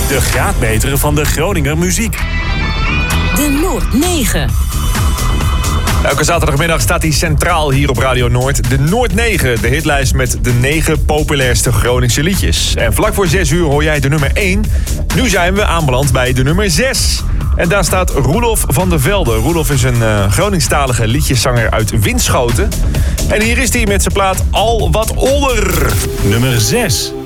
De graadmeter van de Groninger muziek. De Noord 9. Elke zaterdagmiddag staat hij centraal hier op Radio Noord. De Noord 9, de hitlijst met de 9 populairste Groningse liedjes. En vlak voor 6 uur hoor jij de nummer 1. Nu zijn we aanbeland bij de nummer 6. En daar staat Roelof van der Velde. Roelof is een Groningstalige liedjeszanger uit Winschoten. En hier is hij met zijn plaat Al Wat Older. Nummer 6.